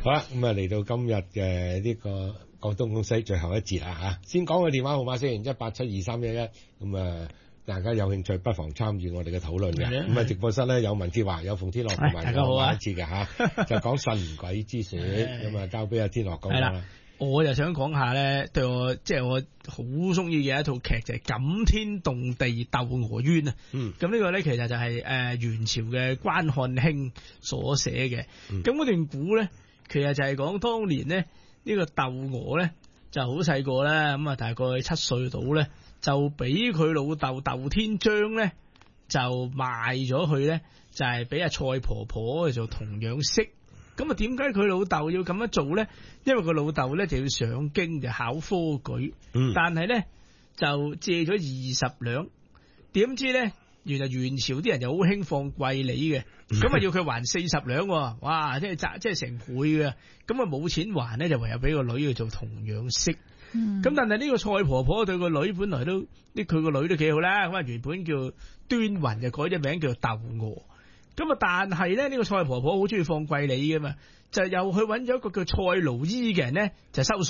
好啦，咁啊嚟到今日嘅呢個廣東廣西最後一節啦嚇，先講個電話號碼先，1872311，咁啊大家有興趣不妨參與我哋嘅討論嘅。咁啊直播室咧有文潔華、有馮天樂同埋有馬一節嘅嚇，就講神鬼之說，咁啊交俾阿天樂講啦。 我就想講下咧，對我即係我好中意嘅一套劇就係《感天動地竇娥冤》啊。咁呢個咧其實就係元朝嘅關漢卿所寫嘅。咁嗰段古咧，其實就係講當年咧呢個竇娥咧就好細個啦，咁啊大概7歲到咧，就俾佢老豆竇天章咧就賣咗去咧，就係俾阿蔡婆婆做童養媳。咁啊，點解佢老豆要咁樣做咧？因為佢老豆咧就要上京就考科舉，但係咧就借咗20兩，點知咧原來元朝啲人就好興放貴利嘅，咁啊要佢還40兩，哇！即係成倍嘅，咁啊冇錢還咧，就唯有俾個女去做童養媳。咁但係呢個蔡婆婆對個女本來都佢個女都幾好啦，咁啊原本叫端雲，就改咗名叫做竇娥。咁啊！但係咧，呢個蔡婆婆好中意放貴利嘅嘛，就又去揾咗一個叫蔡盧醫嘅人咧，就收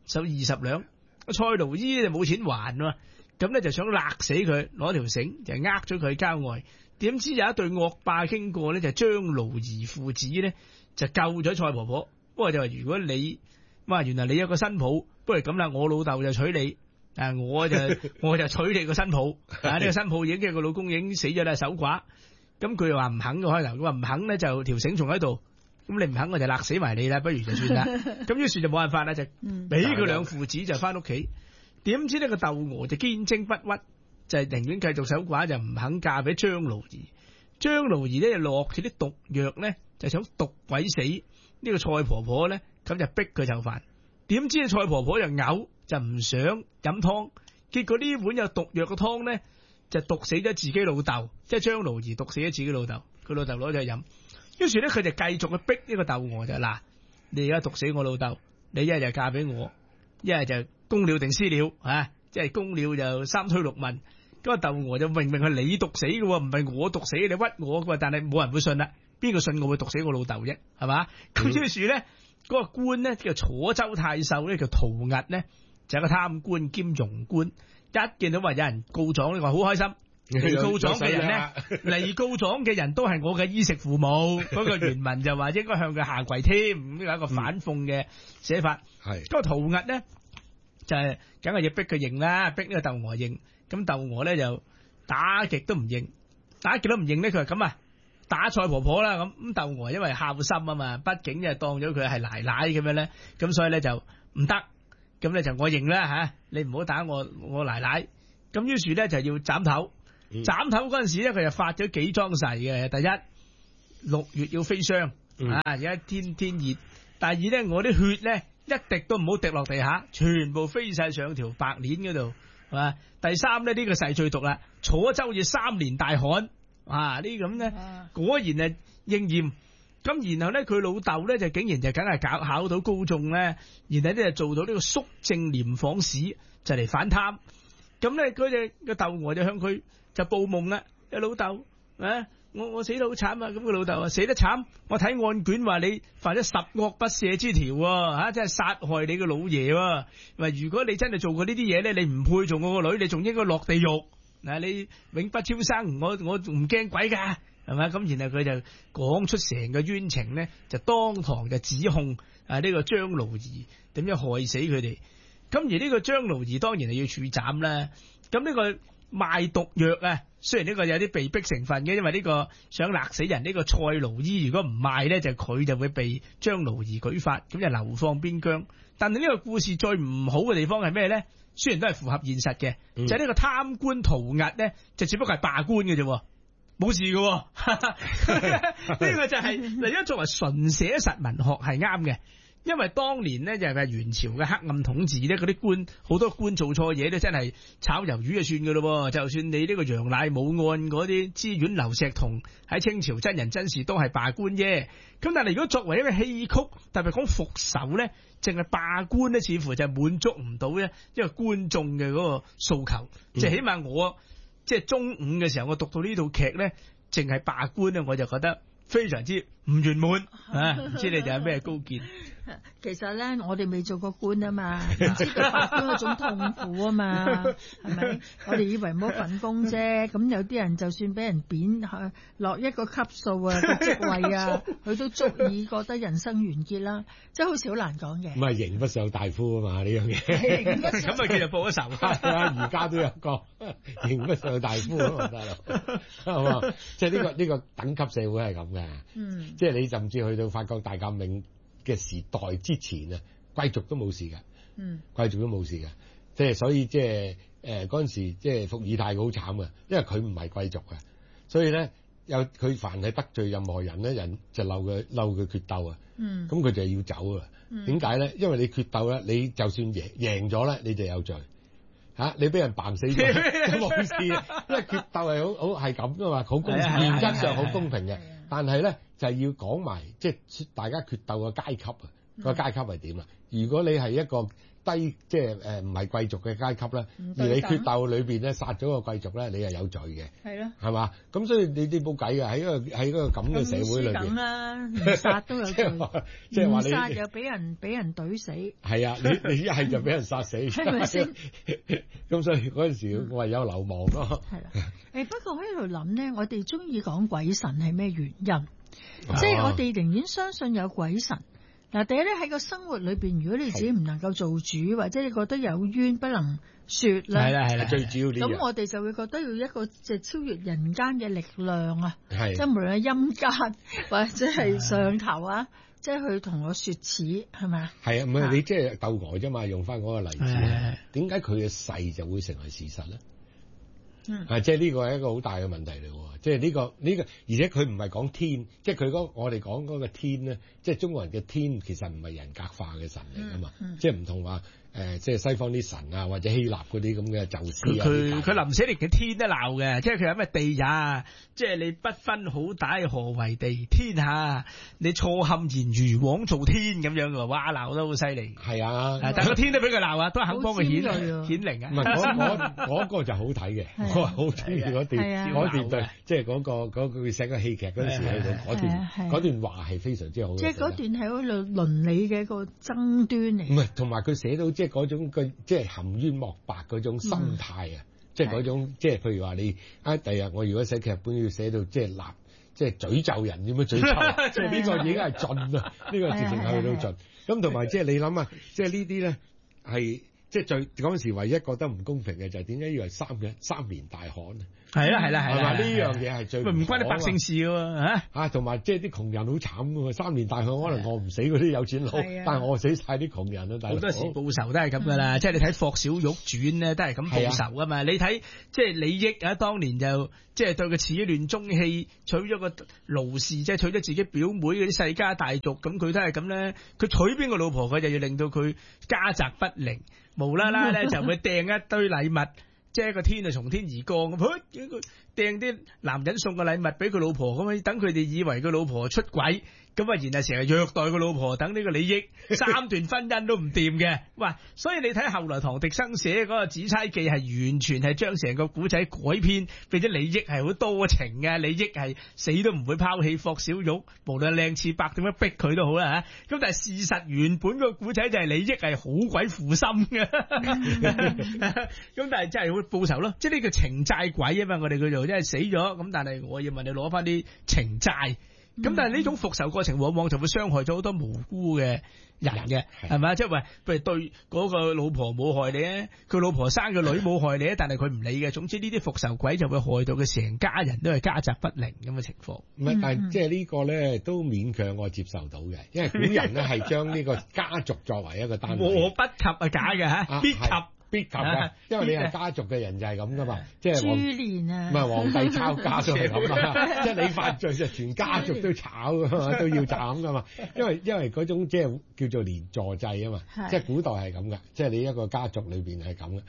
20兩。蔡盧醫就冇錢還喎，咁咧就想勒死佢，攞條繩就呃咗佢郊外。點知有一對惡霸經過咧，就張盧兒父子咧就救咗蔡婆婆。不過就話如果你原來你有個新抱，不如咁啦，我老豆就娶你，我就娶你個新抱。呢個新抱已經個老公已經死咗啦，守寡。咁佢又話唔肯嘅開頭，佢話唔肯咧就條繩仲喺度，咁你唔肯我就勒死埋你啦，不如就算啦。咁於是就冇辦法啦，就俾佢兩父子就翻屋企。點知呢個竇娥就堅貞不屈，就係寧願繼續守寡，就唔肯嫁俾張盧兒。張盧兒咧就落住啲毒藥咧，就想毒鬼死呢個蔡婆婆咧，咁就逼佢就範。點知蔡婆婆就嘔，就唔想飲湯，結果呢碗有毒藥嘅湯咧，就毒死咗自己老豆，即係張盧兒毒死咗自己老豆，佢老豆攞咗去飲。於是咧，佢就繼續去逼呢個竇娥就嗱，你而家毒死我老豆，你一係就嫁俾我，一係就公了定私了即係公了就3推6問。咁啊，竇娥就明明係你毒死嘅，唔係我毒死，你屈我嘅，但係冇人會信啦，邊個信我會毒死我老豆啫？係嘛？咁於是咧，嗰個官咧叫楚州太守咧叫陶屹咧，就係個貪官兼庸官。一見到話有人告狀，你話好開心。嚟告狀嘅人咧，嚟告狀嘅人都係我嘅衣食父母。嗰個原文就話應該向佢下跪添，呢個係一個反諷嘅寫法。係，嗰個陶屹咧就係梗係要逼佢認啦，逼呢個竇娥認。咁竇娥咧就打極都唔認，打極都唔認咧，佢話咁啊，打蔡婆婆啦。咁竇娥因為孝心啊嘛，畢竟就當咗佢係奶奶咁樣咧，咁所以咧就唔得。咁咧就我認啦你唔好打我奶奶。咁於是咧就要斬頭。斬頭嗰陣時咧，佢就發咗幾樁誓嘅。第一，6月要飛霜，而家天熱。第二咧，我啲血咧一滴都唔好滴落地下，全部飛晒上條白鏈嗰度，係嘛？第三咧，呢個誓最毒啦，楚州要3年大旱，呢咁咧果然係應驗。咁然後咧，佢老豆咧就竟然就梗係考到高中咧，然後咧就做到呢個肅正廉訪使，就嚟反貪。咁咧，佢哋個竇娥就向佢就報夢啦，老豆我死得好慘啊！咁佢老豆話死得慘，我睇案卷話你犯咗10惡不赦之條喎，真係殺害你個老爺喎。話如果你真係做過呢啲嘢咧，你唔配做我個女，你仲應該落地獄。你永不超生，我唔驚鬼噶，係咪？咁然後佢就講出成個冤情咧，就當堂就指控呢個張盧兒點樣害死佢哋。咁而呢個張盧兒當然係要處斬啦。咁呢個賣毒藥雖然呢個有啲被逼成分嘅，因為呢個想勒死人呢個蔡盧醫，如果唔賣咧，就佢就會被張盧兒舉發，咁就流放邊疆。但係呢個故事最唔好嘅地方係咩咧？雖然都係符合現實嘅，就係呢個貪官陶屹咧，就只不過係罷官嘅啫，冇事嘅。呢個就係而家作為純寫實文學係啱嘅。因為當年咧就係元朝嘅黑暗統治咧，嗰啲官好多官做錯嘢都真係炒魷魚就算噶咯。就算你呢個楊乃武案嗰啲知縣劉錫同喺清朝真人真事都係罷官啫。咁但係如果作為一個戲曲，特別講復仇咧，淨係罷官咧，似乎就滿足唔到咧一個觀眾嘅嗰個訴求。即係起碼我即係中午嘅時候，我讀到呢套劇咧，淨係罷官咧，我就覺得非常之唔圓滿啊！唔知你哋有咩高見？ 其實咧，我哋未做過官啊嘛，唔知道法官嗰種痛苦啊嘛，係咪？我哋以為冇份工啫，咁有啲人就算俾人貶落一個級數啊個職位啊，佢都足以覺得人生完結啦，即係好似好難講嘅。 唔係刑不上大夫啊嘛呢樣嘢， 咁啊，其實報咗仇啊！而家都有個刑不上大夫啊嘛，大佬係嘛？即係呢個等級社會係咁嘅，即係你甚至去到法國大革命嘅時代之前啊，貴族都冇事㗎，貴族都冇事㗎，即係所以即係嗰陣時即係伏爾泰好慘㗎，因為佢唔係貴族㗎，所以咧有佢凡係得罪任何人咧，人就嬲佢決鬥啊，咁佢就要走啊。點解咧？因為你決鬥咧，你就算贏咗咧，你就有罪嚇，你俾人扮死咗都冇事，因為決鬥係好係咁㗎嘛，好公平，原則上好公平嘅。但係咧就係要講埋即係大家決鬥嘅階級啊，個階級係點啊？如果你係一個低即係唔係貴族嘅階級咧，而你決鬥裏邊咧殺咗個貴族咧，你係有罪嘅，係咯，係嘛？咁所以你冇計嘅，喺嗰個咁嘅社會裏邊啦，唔殺都有罪， 即係話你唔殺又俾人懟死， 係啊！你一係就俾人殺死，係咪先？咁所以嗰陣時我唯有流亡咯。係啦， 不過我喺度諗咧，我哋中意講鬼神係咩原因？即係我哋寧願相信有鬼神。嗱，第一咧喺個生活裏邊，如果你自己唔能夠做主，或者你覺得有冤不能説啦， 係啦， 最主要呢樣。 咁我哋就會覺得要一個即係超越人間嘅力量啊，即係無論係陰間或者係上頭啊，即係去同我説似係咪啊？ 係啊，唔係你即係鬥呆啫嘛，用翻嗰個例子，點解佢嘅誓就會成為事實咧？即係呢個係一個好大嘅問題嚟喎，即係呢個，而且佢唔係講天，即係佢我哋講嗰個天咧，即係中國人嘅天其實唔係人格化嘅神嚟噶嘛，即係唔同話即係西方啲神啊，或者希臘嗰啲咁嘅宙斯啊， 佢臨死連嘅天都鬧嘅，即係佢有咩地也，即係你不分好歹何為地，天下你錯陷言如枉做天咁樣嘅，哇鬧得好犀利。係啊，但係個天都俾佢鬧啊，都肯幫佢顯靈啊。唔係嗰個就好睇嘅，我好中意嗰段即係嗰句寫個戲劇嗰陣時去到嗰段話係非常之好。 即係嗰段係嗰個倫理嘅一個爭端嚟。 唔係，同埋佢寫到即係嗰種即係含冤莫白嗰種心態啊！即係嗰種即係譬如話你第日我如果寫劇本要寫到即係即係詛咒人點樣詛咒，即係呢個已經係盡啦，呢個直情去到盡。咁同埋即係你諗下，即係呢啲咧係即係最嗰陣時唯一覺得唔公平嘅就係點解要係三年大旱啊？係啦，呢樣嘢係最唔關你百姓事嘅喎嚇，同埋即係啲窮人好慘嘅喎，3年大旱可能餓唔死嗰啲有錢佬，但係餓死晒啲窮人啊！好多時報仇都係咁噶啦，即係你睇《霍小玉傳》咧，都係咁報仇噶嘛。你睇即係李益啊，當年就即係對佢始亂終棄，娶咗個盧氏，即係娶咗自己表妹嗰啲世家大族，咁佢都係咁咧。佢娶邊個老婆，佢就要令到佢家宅不寧，無啦啦咧就會掟一堆禮物。即係個天就從天而降咁，掟啲男人送個禮物俾佢老婆，咁等佢哋以為佢老婆出軌，咁啊然後成日虐待個老婆，等呢個李益3段婚姻都唔掂嘅，哇！所以你睇後來唐滌生寫嗰個《紫釵記》係完全係將成個古仔改編，並且李益係好多情嘅，李益係死都唔會拋棄霍小玉，無論靚次伯點樣逼佢都好啦嚇。咁但係事實原本個古仔就係李益係好鬼負心嘅，咁但係真係會報仇咯，即係呢個情債鬼啊嘛，我哋叫做即係死咗，咁但係我要問你攞翻啲情債。咁但係呢種復仇過程往往就會傷害咗好多無辜嘅人嘅，係咪？即係話，譬如對嗰個老婆冇害你咧，佢老婆生個女冇害你咧，但係佢唔理嘅。總之呢啲復仇鬼就會害到佢成家人都係家宅不寧咁嘅情況。 唔係，但係即係呢個咧都勉強我接受到嘅，因為古人咧係將呢個家族作為一個單位。 禍不及啊，假嘅嚇，必及嘅，因為你係家族嘅人就係咁噶嘛，即係株連啊， 唔係皇帝抄家都係咁啊，即係你犯罪就全家族都炒噶嘛，都要斬噶嘛，因為嗰種即係叫做連坐制啊嘛，即係古代係咁噶，即係你一個家族裏邊係咁嘅。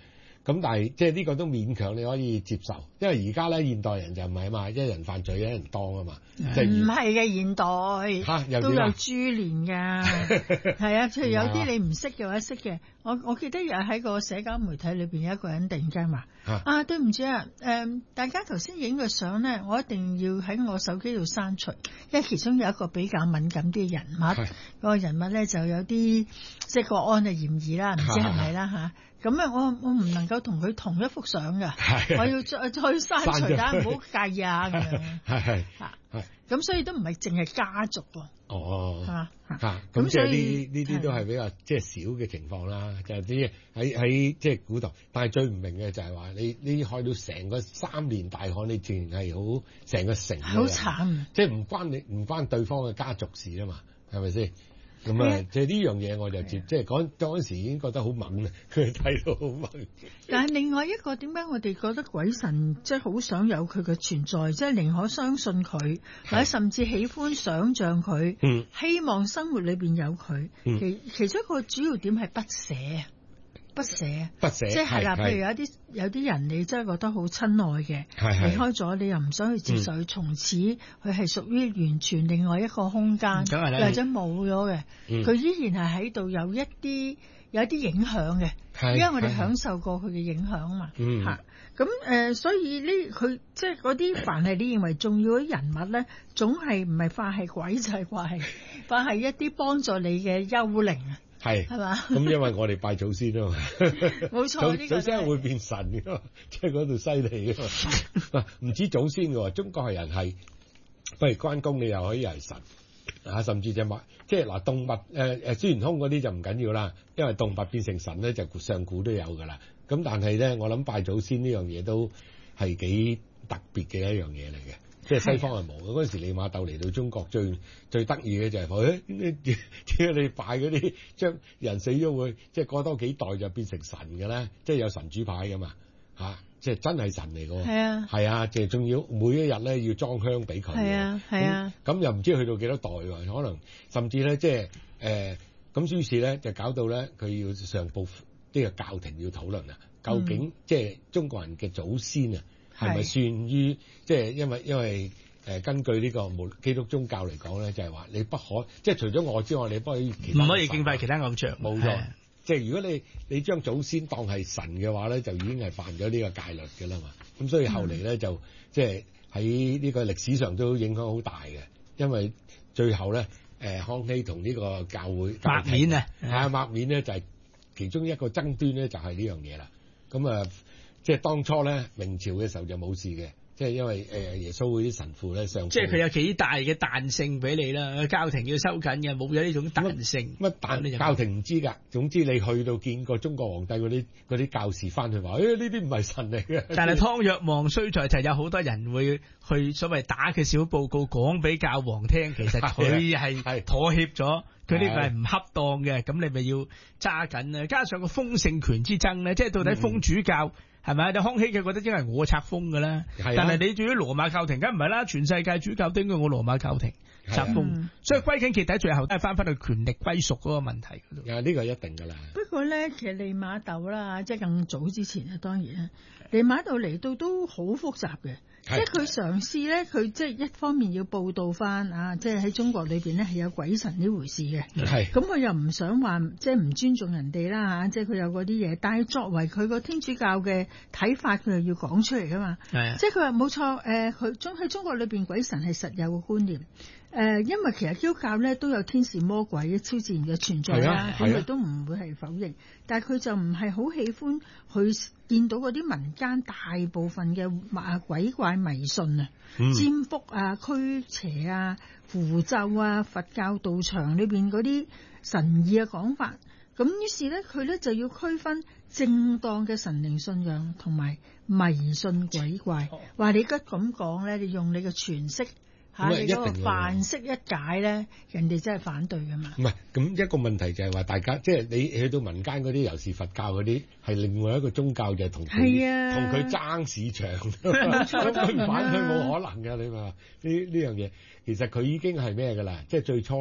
咁但係即係呢個都勉強你可以接受，因為而家咧現代人就唔係啊嘛，一人犯罪一人當啊嘛，即係唔係嘅現代都有株連㗎，係啊，譬如有啲你唔識嘅或者識嘅，我記得又喺個社交媒體裏邊有一個人突然間話對唔住啊，大家頭先影嘅相咧，我一定要喺我手機度刪除，因為其中有一個比較敏感啲嘅人物，個人物咧就有啲即係國安嘅嫌疑啦，唔知係咪啦嚇。咁啊，我唔能夠同佢同一幅相㗎，我要再刪除啦，唔好介意啊咁樣。係。咁所以都唔係淨係家族喎。哦。 咁即係呢啲都係比較即係少嘅情況啦，就係啲喺即係古代，但係最唔明嘅就係話你呢開到成個3年大旱，你自然係好成個城好慘， 即係唔關對方嘅家族事啊嘛，係咪先？咁啊，即係呢樣嘢我就即係嗰陣時已經覺得好猛啦，佢睇到好猛。 但係另外一個點解我哋覺得鬼神即係好想有佢嘅存在，即係寧可相信佢，或者甚至喜歡想像佢，希望生活裏邊有佢。其中一個主要點係不捨。不捨，即係啦。譬如有啲人你真係覺得好親愛嘅，離開咗你又唔想去接受佢，從此佢係屬於完全另外一個空間，或者冇咗嘅，佢依然係喺度有一啲影響嘅，因為我哋享受過佢嘅影響嘛。咁所以呢佢即係嗰啲凡係你認為重要嘅人物咧，總係唔係化係鬼就係化係一啲幫助你嘅幽靈啊。係嘛？咁因為我哋拜祖先啊嘛， 冇錯， 祖先會變神嘅，即係嗰度犀利嘅嘛。唔止祖先嘅，中國係人係，譬如關公你又可以係神啊，甚至即係嗱動物孫悟空嗰啲就唔緊要啦，因為動物變成神咧就上古都有噶啦。咁但係咧，我諗拜祖先呢樣嘢都係幾特別嘅一樣嘢嚟嘅。即係西方係冇嘅，嗰陣時利瑪竇嚟到中國最得意嘅就係點解你拜嗰啲將人死咗會即係過多幾代就變成神嘅咧？即係有神主牌㗎嘛即係真係神嚟嘅。係啊，即係仲要每一日咧要裝香俾佢。係啊。咁又唔知去到幾多代喎？可能甚至咧即係咁於是咧就搞到咧佢要上報呢個教廷要討論啊，究竟即係中國人嘅祖先啊？係咪算於即係因為根據呢個基督宗教嚟講咧，就係話你不可即係除咗我之外，你不可以唔可以敬拜其他偶像。 冇錯，即係如果你將祖先當係神嘅話咧，就已經係犯咗呢個戒律嘅啦嘛。咁所以後嚟咧就即係喺呢個歷史上都影響好大嘅，因為最後咧康熙同呢個教會抹面啊， 抹面咧就係其中一個爭端咧，就係呢樣嘢啦。咁啊〜即係當初咧，明朝嘅時候就冇事嘅，即係因為耶穌嗰啲神父咧上， 即係佢有幾大嘅彈性俾你啦。教廷要收緊嘅，冇咗呢種彈性。 乜教廷唔知㗎。總之你去到見過中國皇帝嗰啲教士翻去話，呢啲唔係神嚟嘅。 但係湯若望衰在就有好多人會去所謂打嘅小報告講俾教皇聽，其實佢係妥協咗。佢呢個係唔恰當嘅，咁你咪要揸緊啊！加上個封聖權之爭咧，即係到底封主教係咪？你康熙嘅覺得應該係我冊封㗎啦，但係你至於羅馬教廷，梗唔係啦，全世界主教都應該我羅馬教廷冊封，所以歸根結底最後都係翻返去權力歸屬嗰個問題嗰度。 呢個一定㗎啦。 不過咧，其實利瑪竇啦，即係更早之前啊，當然啦，利瑪竇嚟到都好複雜嘅。即係佢嘗試咧，佢即係一方面要報導翻啊，即係喺中國裏邊咧係有鬼神呢回事嘅。係咁，佢又唔想話即係唔尊重人哋啦嚇，即係佢有嗰啲嘢。但係作為佢個天主教嘅睇法，佢又要講出嚟噶嘛。係即係佢話冇錯，佢喺中國裏邊鬼神係實有嘅觀念。因為其實基督教咧都有天使魔鬼嘅超自然嘅存在啦，咁佢都唔會係否認。但係佢就唔係好喜歡去見到嗰啲民間大部分嘅鬼怪迷信啊、占卜啊、驅邪啊、符咒啊、佛教道場裏邊嗰啲神異嘅講法。咁於是咧，佢咧就要區分正當嘅神靈信仰同埋迷信鬼怪。話你而家咁講咧，你用你嘅詮釋。你嗰個範式一解咧，人哋真係反對噶嘛？唔係， 咁一個問題就係話大家即係你去到民間嗰啲，尤其是佛教嗰啲，係另外一個宗教就係同佢爭市場，咁佢唔反對冇可能㗎。你話呢樣嘢，其實佢已經係咩㗎啦？即係最初咧，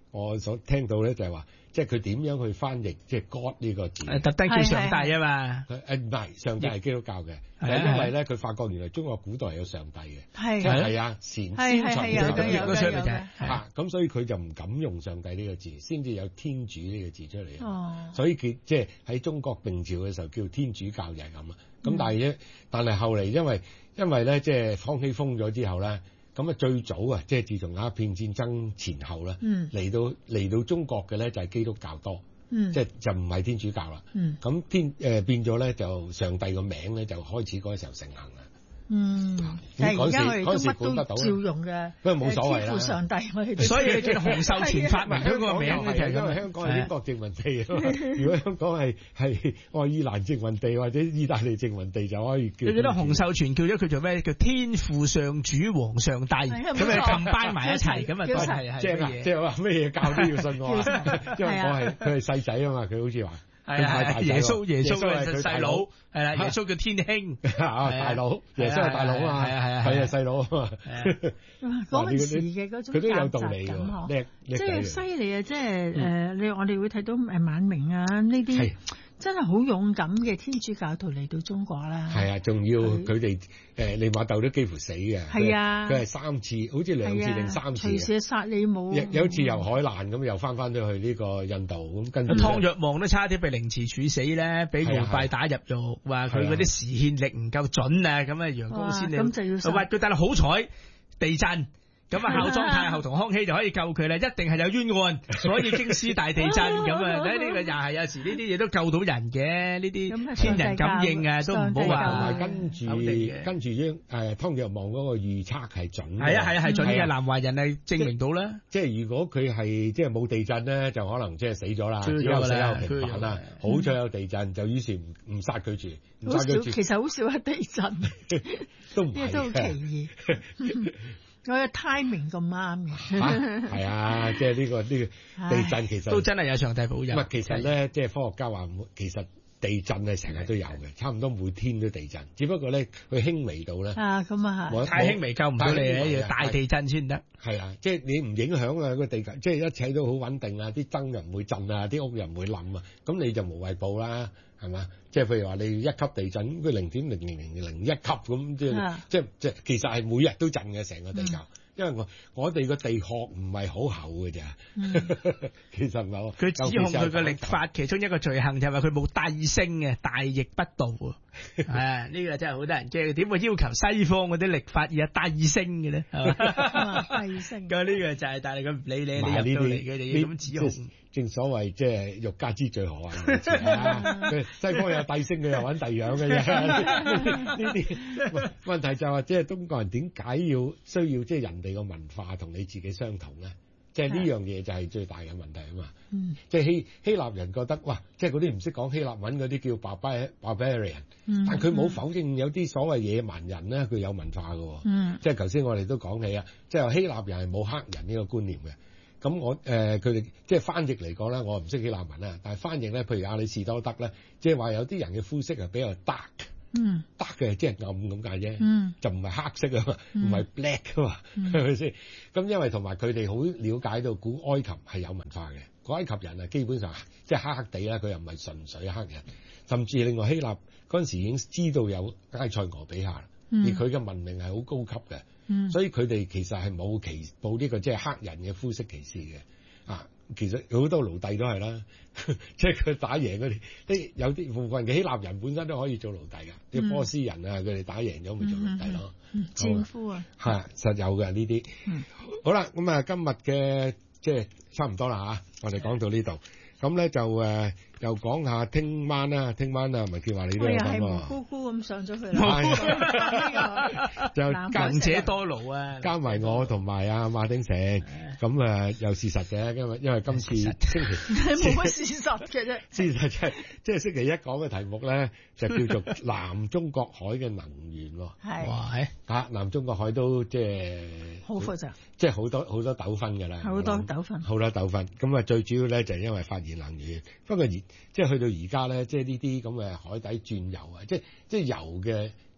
我所聽到咧就係話，即係佢點樣去翻譯即係 God 呢個字， 特登叫上帝啊嘛。 唔係上帝係基督教嘅，係因為咧佢發覺原來中國古代係有上帝嘅， 係係啊，先存有咁嘅出嚟嘅嚇，咁所以佢就唔敢用上帝呢個字，先至有天主呢個字出嚟。 哦， 所以佢即係喺中國明朝嘅時候叫天主教就係咁啊。咁但係後嚟因為咧即係康熙封咗之後咧。咁啊，最早啊，即係自從鴉片戰爭前後咧，嚟到中國嘅咧就係基督教多，即係就唔係天主教啦。咁變咗咧，就上帝個名咧就開始嗰時候盛行啦。 但係而家我哋都乜管得到都照用嘅， 不過冇所謂啦。 天父上帝，我哋所以你見洪秀全發明咗個名就係因為香港係英國殖民地啊嘛。如果香港係愛爾蘭殖民地或者意大利殖民地就可以叫。 你記得洪秀全叫咗佢做咩？叫天父上主皇上帝，咁啊combine埋一齊，咁啊都係即係話咩嘢教都要信我，因為佢係細仔啊嘛，佢好似話。 係耶穌係佢細佬，係啦，耶穌叫天兄， 大佬，耶穌係大佬啊嘛，係啊細佬啊嘛。 嗰陣時嘅嗰種佢都有道理嘅，即係犀利啊！即係我哋會睇到晚明啊呢啲。真係好勇敢嘅天主教徒嚟到中國啦！係啊，仲要佢哋利瑪竇都幾乎死嘅。係啊，佢係3次，好似2次定3次。 隨時殺你冇。 有一次由海難咁，又翻咗去呢個印度咁，跟住湯若望都差啲被凌遲處死咧，俾胡拜打入獄，話佢嗰啲時憲力唔夠準啊，咁啊楊高先咁就要喂佢，但係好彩地震。咁啊，孝莊太后同康熙就可以救佢啦，一定係有冤案，所以京師大地震咁啊！呢個又係有時呢啲嘢都救到人嘅，呢啲天人感應啊，都唔好話。 同埋跟住湯若望嗰個預測係準。 係啊係準嘅，南華人係證明到啦。 即係如果佢係即係冇地震咧，就可能即係死咗啦，只有死有平反啦。好彩有地震，就於是唔殺佢住，唔殺佢住。 其實好少係地震， 都唔係。 都好奇異。我嘅 timing 咁啱嘅， 係啊，即係呢個地震其實都真係有上帝保佑。 其實咧，即係科學家話，其實地震係成日都有嘅，差唔多每天都地震，只不過咧佢輕微到咧。 咁啊係。 太輕微救唔到你，要大地震先得。 係啊，即係你唔影響啊個地震，即係一切都好穩定啊，啲燈又唔會震啊，啲屋又唔會冧啊，咁你就無謂報啦。係嘛？即係譬如話你1級地震，佢0.00001級咁，即係其實係每日都震嘅成個地球。因為我哋個地殼唔係好厚嘅咋，其實唔係。 佢指控佢嘅曆法其中一個罪行就係話佢冇帝星嘅，大逆不道啊！呢個真係好多人驚，點會要求西方嗰啲曆法而有帝星嘅咧？ 帝星。 咁呢個就係但係佢唔理你，你入到嚟佢哋要咁指控。 正所謂即係欲加之罪何患無辭啊！西方有帝星，佢又揾第樣嘅啫。呢啲問題就係話，即係中國人點解需要即係人哋個文化同你自己相同咧？即係呢樣嘢就係最大嘅問題啊嘛。即係希臘人覺得哇，即係嗰啲唔識講希臘文嗰啲叫 barbarian，但佢冇否認有啲所謂野蠻人咧，佢有文化嘅。即係頭先我哋都講起啊，即係希臘人係冇黑人呢個觀念嘅。咁佢哋即係翻譯嚟講咧，我唔識希臘文啊，但係翻譯咧，譬如亞里士多德咧，即係話有啲人嘅膚色係比較 dark，dark 嘅即係暗咁解啫，就唔係黑色啊嘛，唔係 black 啊嘛，係咪先？咁因為同埋佢哋好了解到古埃及係有文化嘅，古埃及人啊基本上即係黑黑地啦，佢又唔係純粹黑人，甚至另外希臘嗰陣時已經知道有埃塞俄比亞，而佢嘅文明係好高級嘅。所以佢哋其實係冇呢個即係黑人嘅膚色歧視嘅啊！其實好多奴隸都係啦，即係佢打贏嗰啲，有啲部分嘅希臘人本身都可以做奴隸㗎，啲波斯人啊，佢哋打贏咗咪做奴隸咯。 戰夫啊， 係實有嘅呢啲。好啦，咁啊，今日嘅即係差唔多啦嚇，我哋講到呢度，咁咧就又講下聽晚啦，聽晚啊，咪叫話你都有咁喎， 咕咕咁上咗去啦， 就能者多勞啊， 加埋我同埋阿馬鼎盛，咁又事實嘅，因為今次星期冇乜事實嘅啫， 事實即係星期一講嘅題目咧，就叫做南中國海嘅能源喎， 係南中國海都即係好複雜， 即係好多糾紛㗎啦， 好多糾紛， 咁啊最主要咧就係因為發現能源，不過即係去到而家咧，即係呢啲咁嘅海底鑽油啊，即係油嘅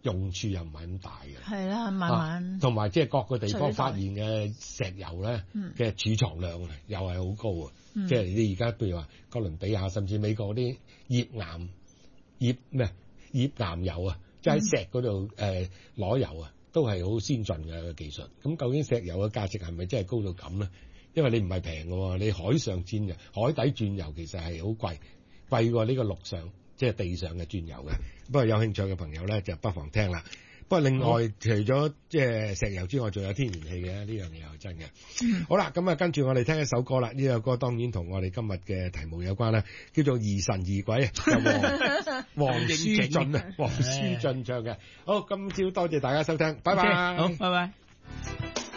用處又唔係咁大嘅。 係啦，慢慢同埋即係各個地方發現嘅石油咧嘅儲藏量又係好高啊！即係你而家譬如話哥倫比亞甚至美國嗰啲頁岩油啊，即係喺石嗰度攞油啊，都係好先進嘅技術。咁究竟石油嘅價值係咪真係高到咁咧？因為你唔係平嘅喎，你海上鑽油、海底鑽油其實係好貴過呢個陸上即係地上嘅鑽油嘅。不過有興趣嘅朋友咧就不妨聽啦。不過另外除咗即係石油之外，仲有天然氣嘅，呢樣嘢係真嘅。好啦，咁啊跟住我哋聽一首歌啦。呢首歌當然同我哋今日嘅題目有關啦，叫做《疑神疑鬼》啊，黃舒駿唱嘅。好，今朝多謝大家收聽，拜拜。 好，拜拜。